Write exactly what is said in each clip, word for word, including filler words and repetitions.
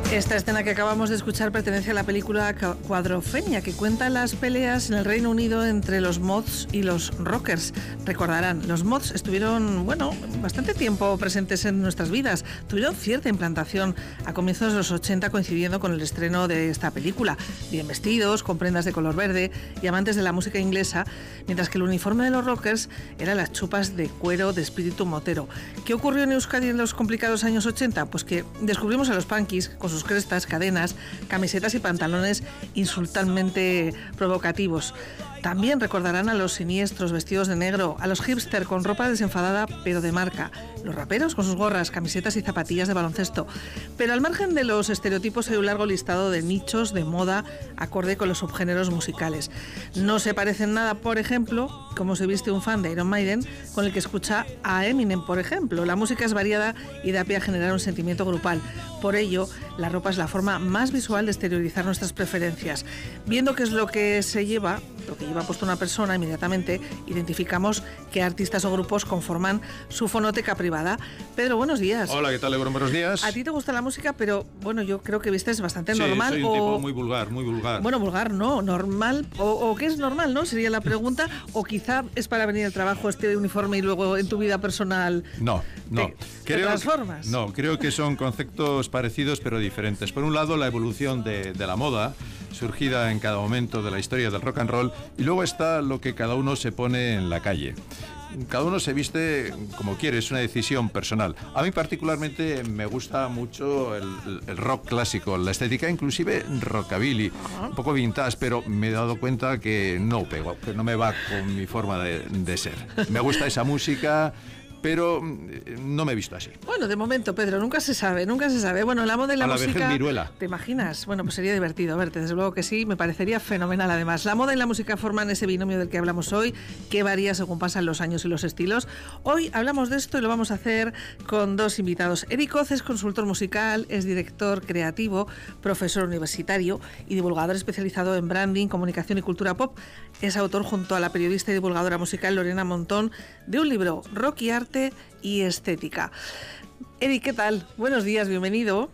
Esta escena que acabamos de escuchar pertenece a la película Cuadrofenia, que cuenta las peleas en el Reino Unido entre los mods y los rockers. Recordarán, los mods estuvieron, bueno, bastante tiempo presentes en nuestras vidas. Tuvieron cierta implantación a comienzos de los ochenta, coincidiendo con el estreno de esta película. Bien vestidos, con prendas de color verde y amantes de la música inglesa, mientras que el uniforme de los rockers eran las chupas de cuero de espíritu motero. ¿Qué ocurrió en Euskadi en los complicados años ochenta? Pues que descubrimos a los punkis con sus crestas, cadenas, camisetas y pantalones insultantemente provocativos. También recordarán a los siniestros vestidos de negro, a los hipster con ropa desenfadada pero de marca, los raperos con sus gorras, camisetas y zapatillas de baloncesto. Pero al margen de los estereotipos hay un largo listado de nichos de moda acorde con los subgéneros musicales. No se parecen nada, por ejemplo, como se viste un fan de Iron Maiden con el que escucha a Eminem, por ejemplo. La música es variada y da pie a generar un sentimiento grupal. Por ello, la ropa es la forma más visual de exteriorizar nuestras preferencias. Viendo qué es lo que se lleva, lo que lleva puesto una persona, inmediatamente identificamos qué artistas o grupos conforman su fonoteca privada. Pedro, buenos días. Hola, ¿qué tal, Ebro? Buenos días. A ti te gusta la música, pero bueno, yo creo que vistes bastante sí, normal. soy un o... tipo muy vulgar, muy vulgar. Bueno, vulgar no, normal. O, o ¿qué es normal, no? Sería la pregunta. O quizá es para venir al trabajo este uniforme y luego en tu vida personal... No, no. Te, creo, ¿te transformas? No, creo que son conceptos parecidos pero diferentes. Por un lado, la evolución de, de la moda, surgida en cada momento de la historia del rock and roll, y luego está lo que cada uno se pone en la calle. Cada uno se viste como quiere, es una decisión personal. A mí particularmente me gusta mucho el, el rock clásico, la estética, inclusive rockabilly, uh-huh. un poco vintage, pero me he dado cuenta que no pego, que no me va con mi forma de, de ser. Me gusta esa música, pero no me he visto así. Bueno, de momento, Pedro, nunca se sabe, nunca se sabe. Bueno, la moda y la, a la música... vejez viruela. ¿Te imaginas? Bueno, pues sería divertido verte, desde luego que sí, me parecería fenomenal además. La moda y la música forman ese binomio del que hablamos hoy, que varía según pasan los años y los estilos. Hoy hablamos de esto y lo vamos a hacer con dos invitados. Eric Oz es consultor musical, es director creativo, profesor universitario y divulgador especializado en branding, comunicación y cultura pop. Es autor, junto a la periodista y divulgadora musical Lorena Montón, de un libro, Rock y Arte y Estética. Eric, ¿qué tal? Buenos días, bienvenido.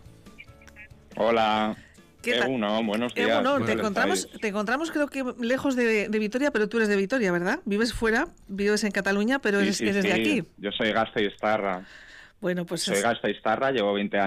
Hola. ¿Qué tal? Egunon, buenos días. Egunon, te encontramos, te encontramos creo que lejos de, de Vitoria, pero tú eres de Vitoria, ¿verdad? Vives fuera, vives en Cataluña, pero sí, eres, sí, eres sí. de aquí. Yo soy gasteiztarra. Bueno, pues soy es... gasteiztarra, llevo veinte años